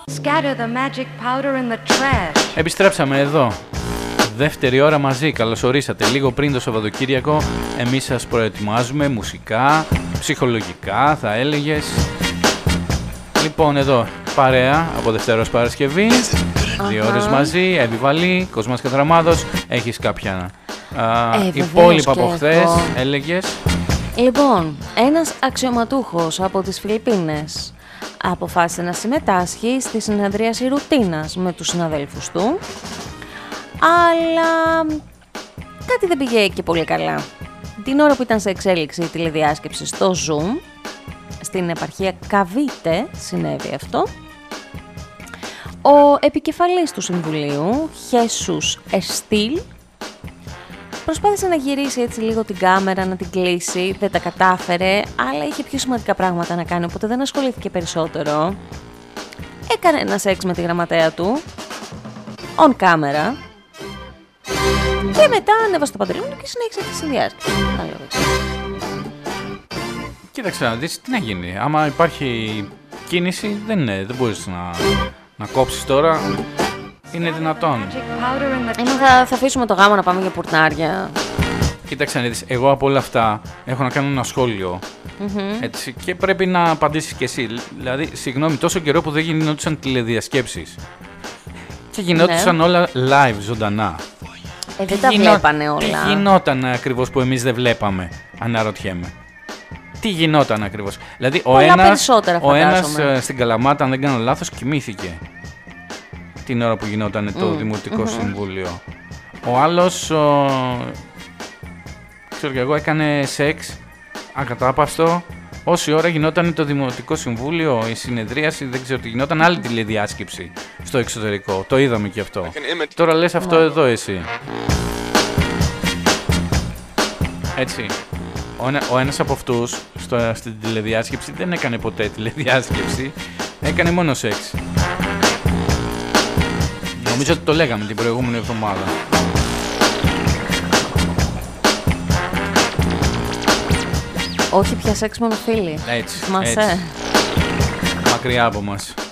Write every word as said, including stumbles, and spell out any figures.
Επιστρέψαμε εδώ. Δεύτερη ώρα μαζί, καλώς ορίσατε. Λίγο πριν το Σαββατοκύριακο, εμείς σας προετοιμάζουμε μουσικά, ψυχολογικά θα έλεγες. Λοιπόν, εδώ παρέα από Δευτέρα ως Παρασκευή, δύο ώρες μαζί, Εύη Κοσμάς Κατραμάδος. Έχεις κάποια α, ε, υπόλοιπα από χθες, έλεγες? Λοιπόν, ένας αξιωματούχος από τις Φιλιππίνες αποφάσισε να συμμετάσχει στη συνεδρίαση ρουτίνας με τους συναδέλφους του, αλλά κάτι δεν πήγε και πολύ καλά. Την ώρα που ήταν σε εξέλιξη η τηλεδιάσκεψη στο Zoom, στην επαρχία Καβίτε συνέβη αυτό. Ο επικεφαλής του Συμβουλίου, Χέσους Εστίλ, προσπάθησε να γυρίσει έτσι λίγο την κάμερα, να την κλείσει, δεν τα κατάφερε, αλλά είχε πιο σημαντικά πράγματα να κάνει, οπότε δεν ασχολήθηκε περισσότερο. Έκανε ένα σεξ με τη γραμματέα του, on camera, και μετά ανέβασε το παντελόνι και συνέχισε τη συνδιάσκεψη. Κοίταξε να δεις τι να γίνει. Άμα υπάρχει κίνηση, δεν, είναι, δεν μπορείς να, να κόψεις τώρα. Είναι δυνατόν. Είμαι, θα, θα αφήσουμε το γάμο να πάμε για πουρνάρια. Κοίταξε να δεις, εγώ από όλα αυτά έχω να κάνω ένα σχόλιο. Mm-hmm. Έτσι, και πρέπει να απαντήσεις κι εσύ. Δηλαδή, συγγνώμη, τόσο καιρό που δεν γινόντουσαν τηλεδιασκέψεις. Και γινόντουσαν ναι. όλα live, ζωντανά. Ε, δεν τα γινό... βλέπανε όλα. Τι γινόταν ακριβώς που εμείς δεν βλέπαμε, αναρωτιέμαι. Τι γινόταν ακριβώς? Δηλαδή, ο ένας, ο ένας στην Καλαμάτα, αν δεν κάνω λάθος, κοιμήθηκε την ώρα που γινόταν το mm. Δημοτικό mm-hmm. Συμβούλιο. Ο άλλος, ο... ξέρω και εγώ, έκανε σεξ ακατάπαυστο. Όση ώρα γινόταν το Δημοτικό Συμβούλιο, η συνεδρίαση, δεν ξέρω τι γινόταν, άλλη τηλεδιάσκεψη στο εξωτερικό. Το είδαμε και αυτό. Τώρα λες αυτό yeah. εδώ εσύ. Έτσι. Ο, ο ένας από αυτούς στο, στην τηλεδιάσκεψη δεν έκανε ποτέ τηλεδιάσκεψη, έκανε μόνο σεξ. Νομίζω ότι το λέγαμε την προηγούμενη εβδομάδα. Όχι πια σεξ μόνο φίλοι. Έτσι, Θυμάσαι. έτσι. Μακριά από μας.